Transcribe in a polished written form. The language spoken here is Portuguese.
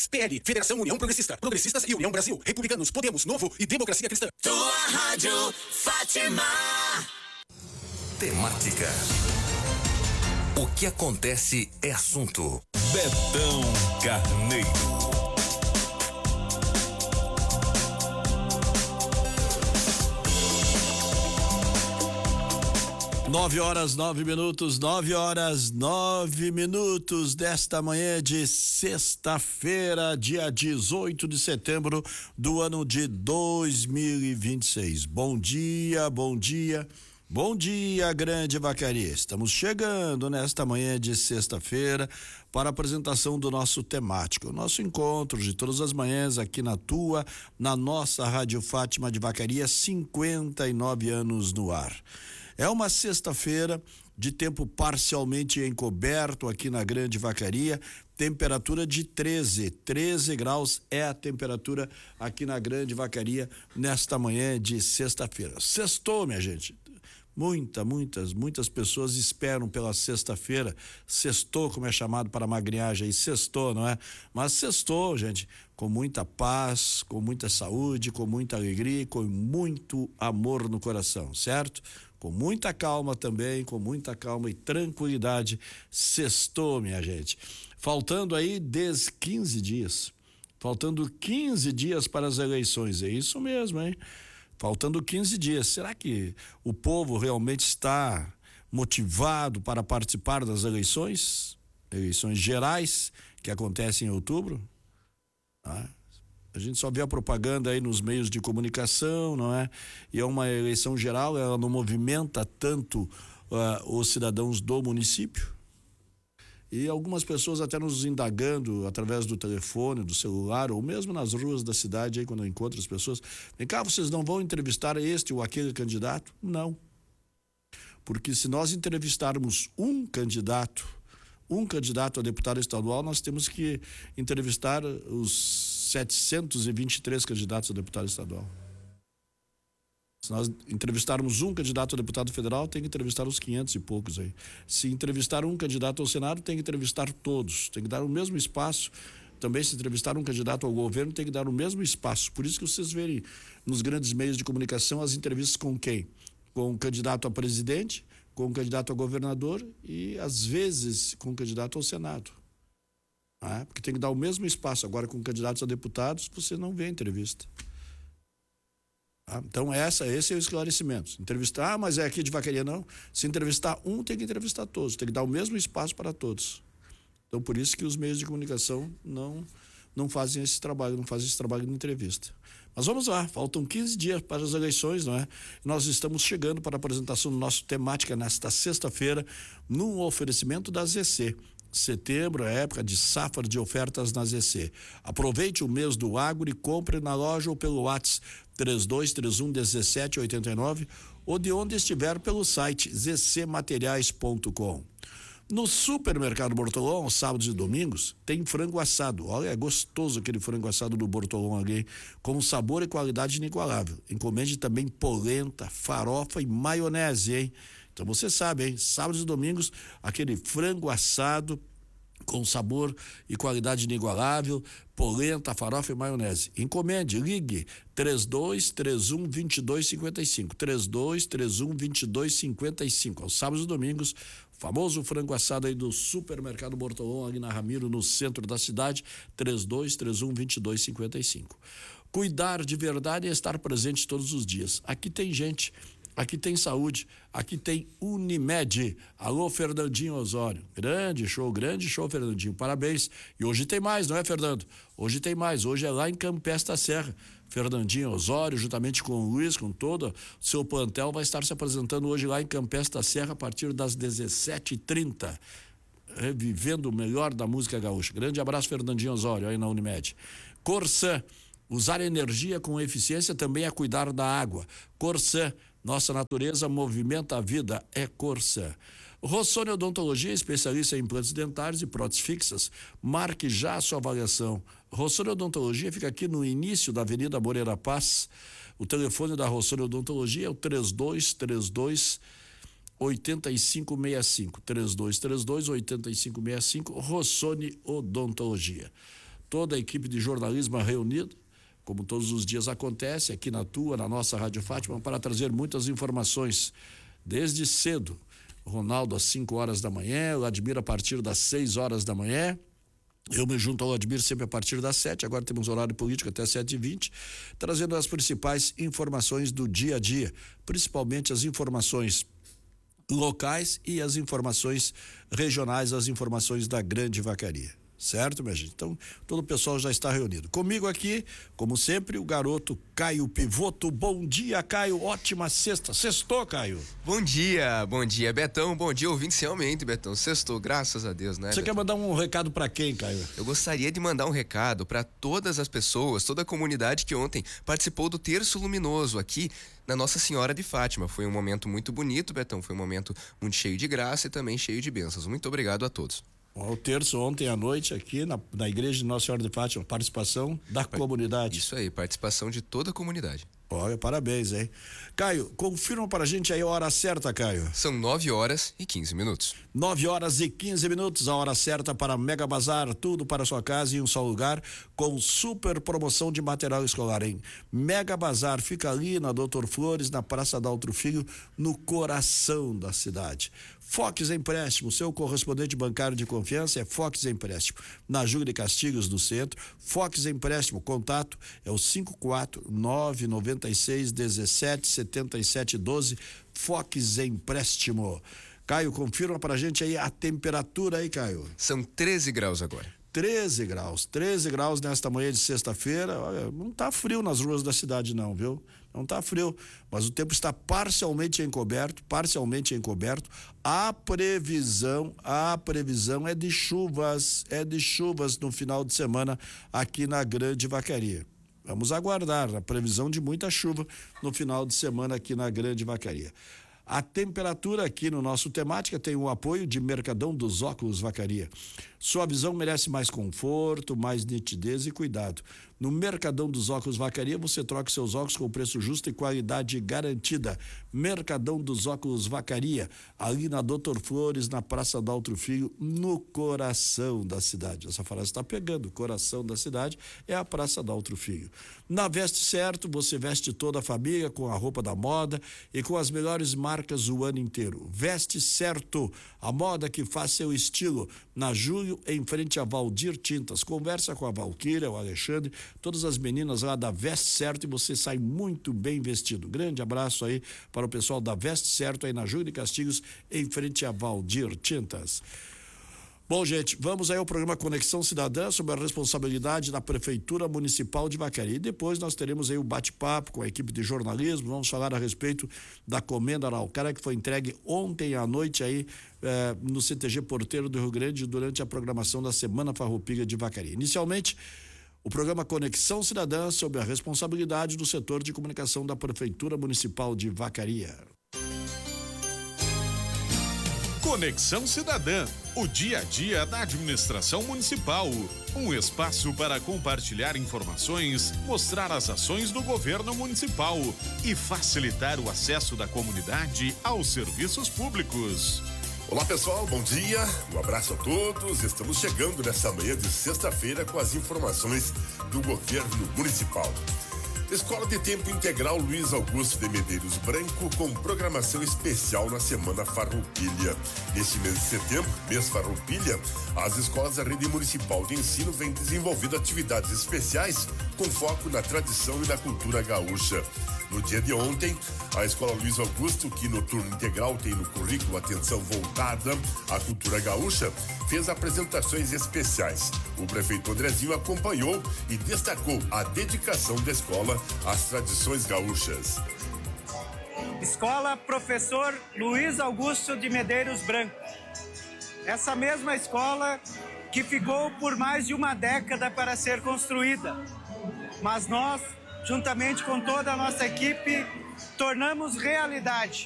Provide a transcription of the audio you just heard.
PL, Federação União Progressista, Progressistas e União Brasil, Republicanos, Podemos, Novo e Democracia Cristã. Tua rádio, Fátima. Temática. O que acontece é assunto. Betão Carneiro. Nove horas, 9 minutos desta manhã de sexta-feira, dia 18 de setembro do ano de 2026. Bom dia, Grande Vacaria. Estamos chegando nesta manhã de sexta-feira para a apresentação do nosso temático, o nosso encontro de todas as manhãs aqui na nossa Rádio Fátima de Vacaria, 59 anos no ar. É uma sexta-feira de tempo parcialmente encoberto aqui na Grande Vacaria, temperatura de 13 graus é a temperatura aqui na Grande Vacaria nesta manhã de sexta-feira. Sextou, minha gente. Muitas pessoas esperam pela sexta-feira, sextou, como é chamado para a magriagem aí, sextou, não é? Mas sextou, gente, com muita paz, com muita saúde, com muita alegria, com muito amor no coração, certo? Com muita calma também, com muita calma e tranquilidade, sextou, minha gente. Faltando aí 15 dias para as eleições, é isso mesmo, hein? Faltando 15 dias, será que o povo realmente está motivado para participar das eleições gerais que acontecem em outubro? A gente só vê a propaganda aí nos meios de comunicação, não é? E é uma eleição geral, ela não movimenta tanto os cidadãos do município. E algumas pessoas até nos indagando através do telefone, do celular, ou mesmo nas ruas da cidade, aí quando eu encontro as pessoas, vem cá, vocês não vão entrevistar este ou aquele candidato? Não. Porque se nós entrevistarmos um candidato a deputado estadual, nós temos que entrevistar os 723 candidatos a deputado estadual. Se nós entrevistarmos um candidato a deputado federal, tem que entrevistar os 500 e poucos aí. Se entrevistar um candidato ao Senado, tem que entrevistar todos, tem que dar o mesmo espaço. Também, se entrevistar um candidato ao governo, tem que dar o mesmo espaço. Por isso que vocês verem nos grandes meios de comunicação as entrevistas com quem? Com o candidato a presidente, com o candidato a governador e, às vezes, com o candidato ao Senado. Porque tem que dar o mesmo espaço. Agora, com candidatos a deputados, você não vê a entrevista. Então, esse é o esclarecimento. Entrevistar, mas é aqui de Vacaria, não. Se entrevistar um, tem que entrevistar todos, tem que dar o mesmo espaço para todos. Então, por isso que os meios de comunicação não fazem esse trabalho, de entrevista. Mas vamos lá, faltam 15 dias para as eleições, não é? Nós estamos chegando para a apresentação do nosso temática nesta sexta-feira, num oferecimento da ZC. Setembro é época de safra de ofertas na ZC. Aproveite o mês do agro e compre na loja ou pelo WhatsApp 32311789 ou de onde estiver pelo site zcmateriais.com. No Supermercado Bortolão, sábados e domingos, tem frango assado. Olha, é gostoso aquele frango assado do Bortolão ali, com sabor e qualidade inigualável. Encomende também polenta, farofa e maionese, hein? Então você sabe, hein? Sábados e domingos, aquele frango assado com sabor e qualidade inigualável, polenta, farofa e maionese. Encomende, ligue 3231-2255, 3231-2255. Aos sábados e domingos, famoso frango assado aí do Supermercado Bortolão, ali na Ramiro, no centro da cidade, 3231-2255. Cuidar de verdade é estar presente todos os dias. Aqui tem gente, aqui tem saúde, aqui tem Unimed. Alô, Fernandinho Osório. Grande show, Fernandinho. Parabéns. E hoje tem mais, não é, Fernando? Hoje tem mais. Hoje é lá em Campestre da Serra. Fernandinho Osório, juntamente com o Luiz, com todo o seu plantel, vai estar se apresentando hoje lá em Campestre da Serra a partir das 17h30. Revivendo o melhor da música gaúcha. Grande abraço, Fernandinho Osório, aí na Unimed. Corsã. Usar energia com eficiência também é cuidar da água. Corsã. Nossa natureza movimenta a vida, é Corsã. Rossoni Odontologia, especialista em implantes dentários e próteses fixas. Marque já a sua avaliação. Rossoni Odontologia fica aqui no início da Avenida Moreira Paz. O telefone da Rossoni Odontologia é o 3232-8565. 3232-8565, Rossoni Odontologia. toda a equipe de jornalismo reunida, como todos os dias acontece aqui na nossa Rádio Fátima, para trazer muitas informações desde cedo. Ronaldo às 5 horas da manhã, o Admir a partir das 6 horas da manhã. Eu me junto ao Admir sempre a partir das 7, agora temos horário político até 7h20, trazendo as principais informações do dia a dia, principalmente as informações locais e as informações regionais, as informações da Grande Vacaria. Certo, minha gente? Então, todo o pessoal já está reunido. Comigo aqui, como sempre, o garoto Caio Pivoto. Bom dia, Caio. Ótima sexta. Sextou, Caio. Bom dia, Betão. Bom dia, ouvintes. Realmente, Betão. Sextou, graças a Deus, né? Você quer mandar um recado para quem, Caio? Eu gostaria de mandar um recado para todas as pessoas, toda a comunidade que ontem participou do Terço Luminoso aqui na Nossa Senhora de Fátima. Foi um momento muito bonito, Betão. Foi um momento muito cheio de graça e também cheio de bênçãos. Muito obrigado a todos. O terço ontem à noite aqui na igreja de Nossa Senhora de Fátima, participação da comunidade. Isso aí, participação de toda a comunidade. Olha, parabéns, hein? Caio, confirma pra gente aí a hora certa, Caio. São 9h15. 9h15, a hora certa para Mega Bazar, tudo para sua casa em um só lugar, com super promoção de material escolar, hein? Mega Bazar fica ali na Doutor Flores, na Praça Daltro Filho, no coração da cidade. Fox Empréstimo, seu correspondente bancário de confiança é Fox Empréstimo. Na Júlio de Castilhos, no centro. Fox Empréstimo, contato é o 54996177712. Fox Empréstimo. Caio, confirma pra gente aí a temperatura aí, Caio. São 13 graus agora. 13 graus nesta manhã de sexta-feira. Olha, não tá frio nas ruas da cidade não, viu? Não tá frio, mas o tempo está parcialmente encoberto. A previsão é de chuvas no final de semana aqui na Grande Vacaria. Vamos aguardar a previsão de muita chuva no final de semana aqui na Grande Vacaria. A temperatura aqui no nosso temática tem o apoio de Mercadão dos Óculos Vacaria. Sua visão merece mais conforto, mais nitidez e cuidado. No Mercadão dos Óculos Vacaria, você troca seus óculos com preço justo e qualidade garantida. Mercadão dos Óculos Vacaria, ali na Doutor Flores, na Praça Daltro Filho, no coração da cidade. Essa frase está pegando, o coração da cidade é a Praça Daltro Filho. Na Veste Certo, você veste toda a família com a roupa da moda e com as melhores marcas o ano inteiro. Veste Certo, a moda que faz seu estilo. Na Júlio, em frente a Valdir Tintas. Conversa com a Valquíria, o Alexandre, todas as meninas lá da Veste Certo e você sai muito bem vestido. Grande abraço aí para o pessoal da Veste Certo aí na Júlio de Castilhos, em frente a Valdir Tintas. Bom, gente, vamos aí ao programa Conexão Cidadã, sob a responsabilidade da Prefeitura Municipal de Vacaria. E depois nós teremos aí o bate-papo com a equipe de jornalismo, vamos falar a respeito da Comenda Araucária, que foi entregue ontem à noite aí no CTG Porteiro do Rio Grande, durante a programação da Semana Farroupilha de Vacaria. Inicialmente, o programa Conexão Cidadã, sob a responsabilidade do setor de comunicação da Prefeitura Municipal de Vacaria. Conexão Cidadã, o dia a dia da administração municipal. Um espaço para compartilhar informações, mostrar as ações do governo municipal e facilitar o acesso da comunidade aos serviços públicos. Olá pessoal, bom dia, um abraço a todos. Estamos chegando nessa manhã de sexta-feira com as informações do governo municipal. Escola de Tempo Integral Luiz Augusto de Medeiros Branco, com programação especial na Semana Farroupilha. Neste mês de setembro, mês Farroupilha, as escolas da rede municipal de ensino vêm desenvolvendo atividades especiais com foco na tradição e na cultura gaúcha. No dia de ontem, a Escola Luiz Augusto, que no turno integral tem no currículo atenção voltada à cultura gaúcha, fez apresentações especiais. O prefeito Andrezinho acompanhou e destacou a dedicação da escola às tradições gaúchas. Escola Professor Luiz Augusto de Medeiros Branco. Essa mesma escola que ficou por mais de uma década para ser construída. Mas nós, juntamente com toda a nossa equipe, tornamos realidade